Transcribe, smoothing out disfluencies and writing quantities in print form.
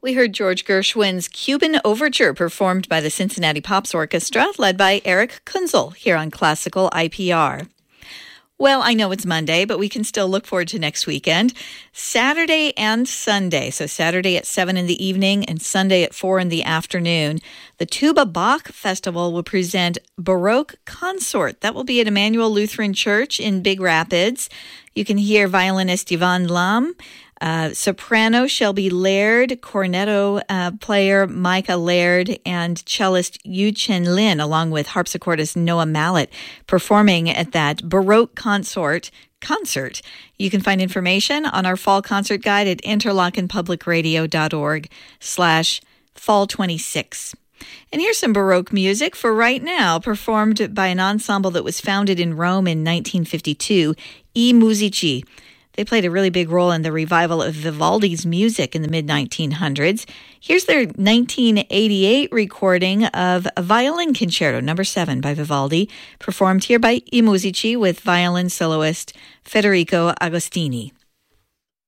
We heard George Gershwin's Cuban Overture performed by the Cincinnati Pops Orchestra, led by Eric Kunzel, here on Classical IPR. Well, I know it's Monday, but we can still look forward to next weekend. Saturday and Sunday, so Saturday at 7 in the evening and Sunday at 4 in the afternoon, the Tuba Bach Festival will present Baroque Consort. That will be at Emmanuel Lutheran Church in Big Rapids. You can hear violinist Yvonne Lam, soprano Shelby Laird, cornetto player Micah Laird, and cellist Yu Chen Lin, along with harpsichordist Noah Mallet, performing at that Baroque concert. You can find information on our fall concert guide at interlochenpublicradio.org/fall26. And here's some Baroque music for right now, performed by an ensemble that was founded in Rome in 1952, I Musici. They played a really big role in the revival of Vivaldi's music in the mid-1900s. Here's their 1988 recording of a Violin Concerto, number 7 by Vivaldi, performed here by I Musici with violin soloist Federico Agostini.